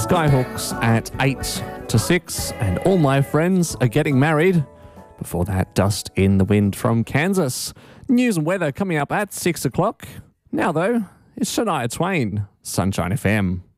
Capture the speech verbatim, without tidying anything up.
Skyhooks at eight to six, and All My Friends Are Getting Married. Before that, Dust in the Wind from Kansas. News and weather coming up at six o'clock. Now, though, it's Shania Twain, Sunshine F M.